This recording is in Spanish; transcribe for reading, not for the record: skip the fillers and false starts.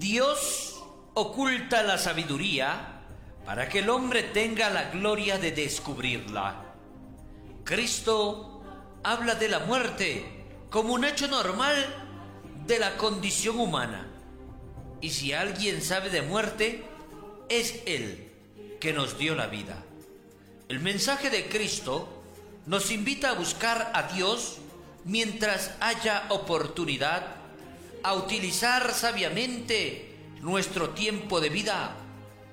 Dios oculta la sabiduría para que el hombre tenga la gloria de descubrirla. Cristo habla de la muerte como un hecho normal de la condición humana. Y si alguien sabe de muerte, es Él que nos dio la vida. El mensaje de Cristo nos invita a buscar a Dios mientras haya oportunidad, a utilizar sabiamente nuestro tiempo de vida